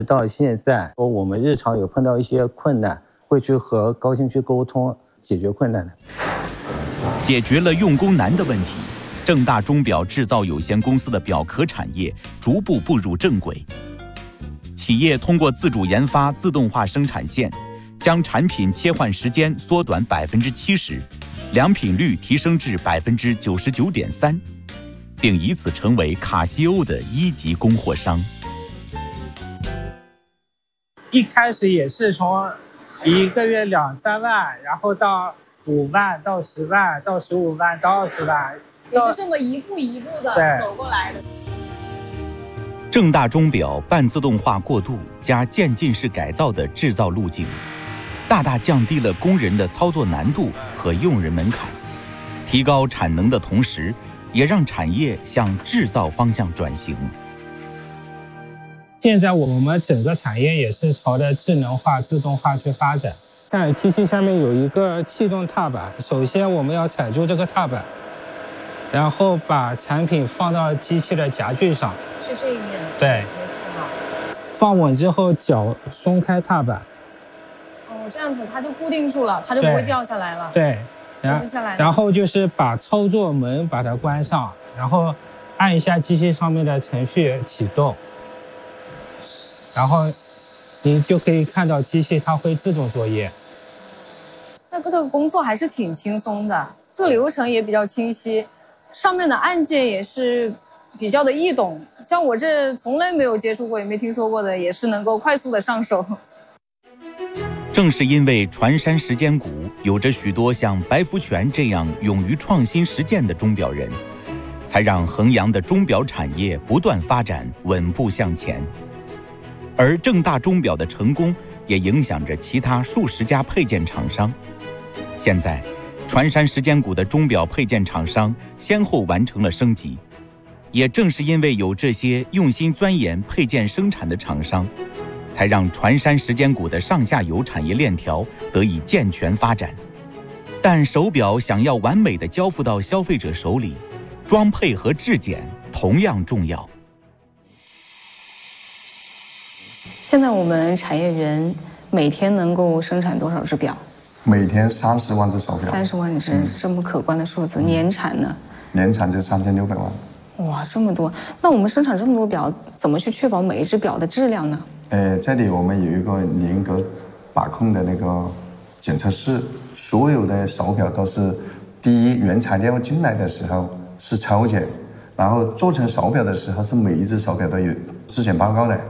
到现在，我们日常有碰到一些困难，会去和高新区沟通，解决困难的。 解决了用工难的问题，正大钟表制造有限公司的表壳产业逐步步入正轨。企业通过自主研发自动化生产线，将产品切换时间缩短70%，良品率提升至99.3%，并以此成为卡西欧的1级供货商。 一开始也是从1个月2、3万，然后到5万，到10万，到15万，到20万， 也是这么一步一步的走过来的。 正大钟表半自动化过渡加渐进式改造的制造路径，大大降低了工人的操作难度和用人门槛，提高产能的同时，也让产业向制造方向转型。 现在我们整个产业也是朝着智能化、自动化去发展。看机器下面有一个气动踏板，首先我们要踩住这个踏板，然后把产品放到机器的夹具上。 是这一面。 对， 没错。 放稳之后，脚松开踏板。 哦，这样子它就固定住了，它就不会掉下来了。 对，然后就是把操作门把它关上，然后按一下机器上面的程序启动，然后你就可以看到机器它会自动作业。 那这个工作还是挺轻松的，这个流程也比较清晰，上面的按键也是比较的易懂，像我这从来没有接触过也没听说过的，也是能够快速的上手。 正是因为船山时间谷有着许多像白福全这样勇于创新实践的钟表人，才让衡阳的钟表产业不断发展，稳步向前。而正大钟表的成功也影响着其他数十家配件厂商。现在船山时间谷的钟表配件厂商先后完成了升级，也正是因为有这些用心钻研配件生产的厂商，才让船山时间谷的上下游产业链条得以健全发展。但手表想要完美地交付到消费者手里，装配和质检同样重要。 现在我们产业园每天能够生产多少只表？ 每天30万只手表。 30万只，这么可观的数字。年产呢？ 年产就3600万。 哇，这么多！那我们生产这么多表，怎么去确保每一只表的质量呢？ 这里我们有一个严格把控的那个检测室，所有的手表都是第一原材料进来的时候是抽检，然后做成手表的时候是每一只手表都有质检报告的。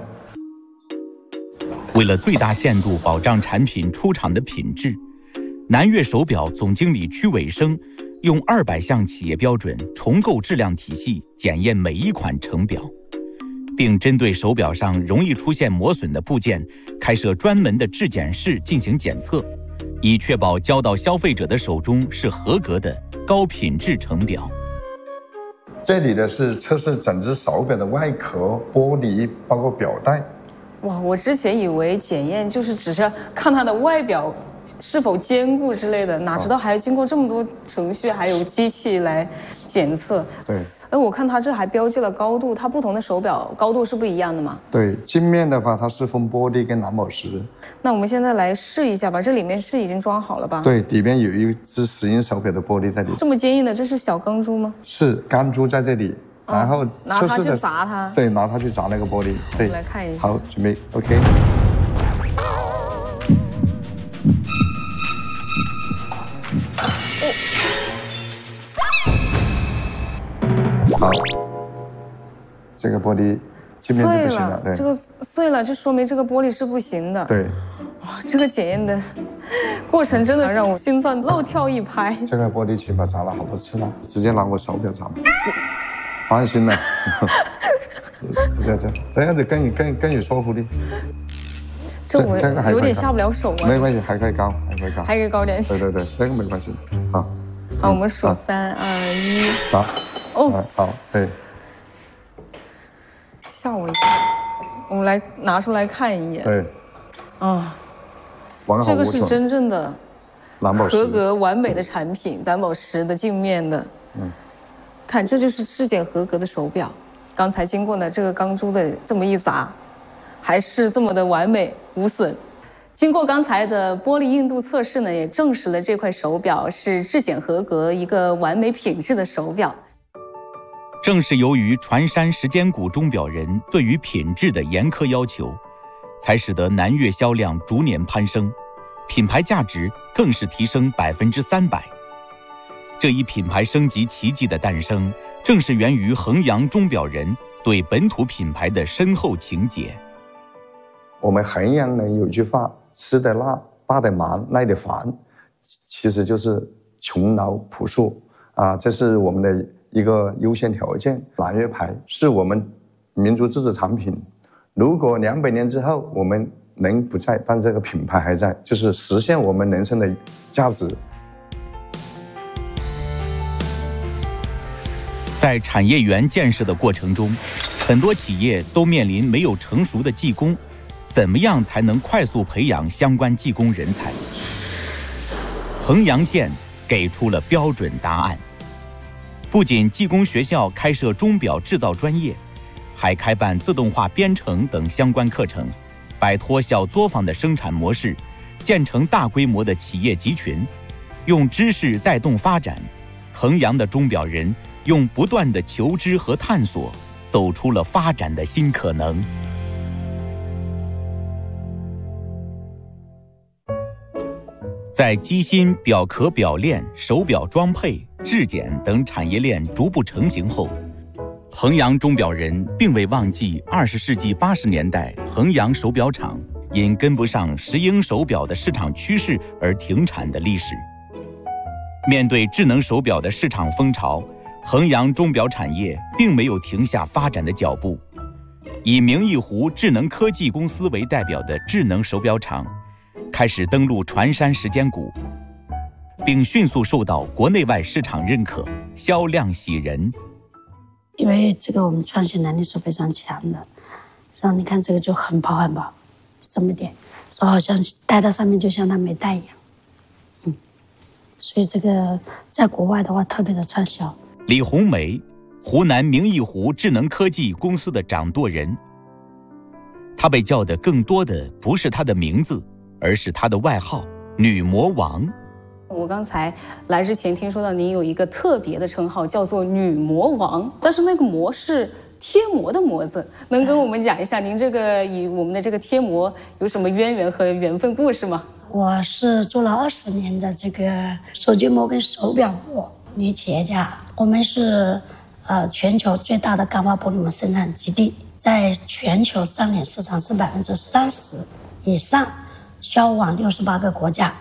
为了最大限度保障产品出厂的品质，南越手表总经理曲伟生用200项企业标准重构质量体系检验每一款成表，并针对手表上容易出现磨损的部件开设专门的质检室进行检测，以确保交到消费者的手中是合格的高品质成表。 这里的是测试整只手表的外壳、玻璃，包括表带。 哇，我之前以为检验就是只是看它的外表是否坚固之类的，哪知道还要经过这么多程序，还有机器来检测。 对。 我看它这还标记了高度，它不同的手表高度是不一样的吗？ 对，镜面的话它是分玻璃跟蓝宝石。 那我们现在来试一下吧，这里面是已经装好了吧？ 对，里面有一只10英手表的玻璃在里面。 这么坚硬的，这是小钢珠吗？ 是钢珠在这里，然后拿它去砸它。 对，拿它去砸那个玻璃。对， 来看一下。 好，准备 OK。好，这个玻璃镜面就不行了。对， 这个碎了，就说明这个玻璃是不行的。 对， 哇，这个检验的过程真的让我心脏漏跳一拍。 这个玻璃起码砸了好多次了，直接拿我手表砸了。放心了，这样子更有说服力。 这我有点下不了手啊。 没关系，还可以高，还可以高点。 对，这个没关系。好， 好，我们数3、2、1， 砸。哦，好，对。 吓我一跳，我们来拿出来看一眼。 对。 啊， 完好无损。 这个是真正的蓝宝石合格完美的产品，蓝宝石的镜面的。看，这就是质检合格的手表。刚才经过呢这个钢珠的这么一砸， 还是这么的完美无损。经过刚才的玻璃硬度测试呢，也证实了这块手表是质检合格，一个完美品质的手表。 正是由于传山时间谷钟表人对于品质的严苛要求，才使得南越销量逐年攀升，品牌价值更是提升300%。这一品牌升级奇迹的诞生，正是源于衡阳钟表人对本土品牌的深厚情结。 我们衡阳呢有句话，吃得辣，扒得麻，耐得烦，其实就是穷劳朴素啊，这是我们的一个优先条件。南越牌是我们民族自制产品，如果200年之后我们人不在，但这个品牌还在，就是实现我们人生的价值。 在产业园建设的过程中，很多企业都面临没有成熟的技工，怎么样才能快速培养相关技工人才？衡阳县给出了标准答案。不仅技工学校开设钟表制造专业，还开办自动化编程等相关课程，摆脱小作坊的生产模式，建成大规模的企业集群，用知识带动发展。衡阳的钟表人用不断的求知和探索，走出了发展的新可能。在机芯、表壳、表链、手表装配、质检等产业链逐步成型后，衡阳钟表人并未忘记20世纪80年代衡阳手表厂因跟不上石英手表的市场趋势而停产的历史。面对智能手表的市场风潮，衡阳钟表产业并没有停下发展的脚步。以明义湖智能科技公司为代表的智能手表厂开始登陆传山时间谷，并迅速受到国内外市场认可，销量喜人。 因为这个我们创新能力是非常强的，然后你看这个就很薄很薄，这么点，说好像戴在上面就像它没戴一样。所以这个在国外的话特别的畅销。 李红梅，湖南明义湖智能科技公司的掌舵人。她被叫的更多的不是她的名字，而是她的外号女魔王。 我刚才来之前听说到您有一个特别的称号叫做女魔王，但是那个魔是贴膜的膜字，能跟我们讲一下您这个与我们的这个贴膜有什么渊源和缘分故事吗？ 我是做了20年的这个手机膜跟手表膜女企业家，我们是全球最大的钢化玻璃膜生产基地，在全球占领市场是30%以上，销往68个国家。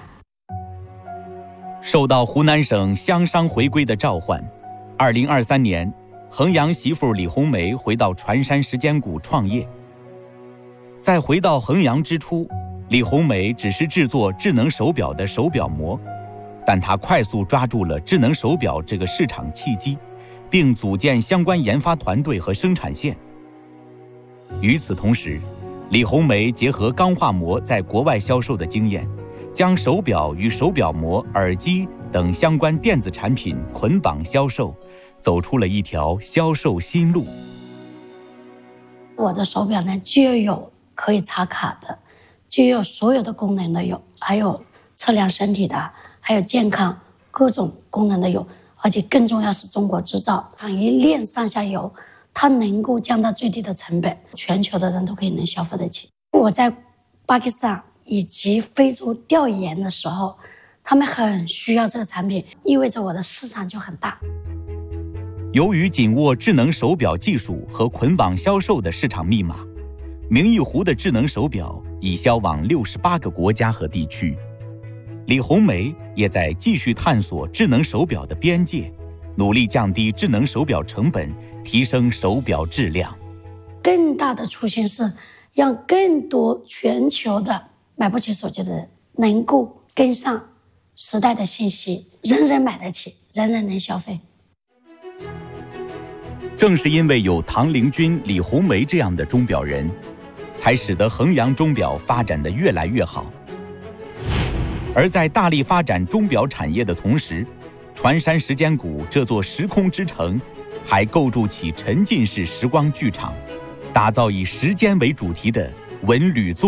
受到湖南省乡商回归的召唤，2023年，衡阳媳妇李红梅回到传山时间谷创业。在回到衡阳之初，李红梅只是制作智能手表的手表膜，但她快速抓住了智能手表这个市场契机，并组建相关研发团队和生产线。与此同时，李红梅结合钢化膜在国外销售的经验，将手表与手表膜、耳机等相关电子产品捆绑销售，走出了一条销售新路。 我的手表呢，既有可以插卡的，既有所有的功能的有，还有测量身体的，还有健康各种功能的有，而且更重要是中国制造，产业链上下游，它能够降到最低的成本，全球的人都可以能消费得起。我在巴基斯坦以及非洲调研的时候，他们很需要这个产品，意味着我的市场就很大。 由于紧握智能手表技术和捆绑销售的市场密码，明义湖的智能手表已销往68个国家和地区。李红梅也在继续探索智能手表的边界，努力降低智能手表成本，提升手表质量。 更大的初心是让更多全球的买不起手机的人能够跟上时代的信息，人人买得起，人人能消费。 正是因为有唐玲君、李红梅这样的钟表人，才使得衡阳钟表发展得越来越好。而在大力发展钟表产业的同时，传山时间谷这座时空之城还构筑起沉浸式时光剧场，打造以时间为主题的文旅纵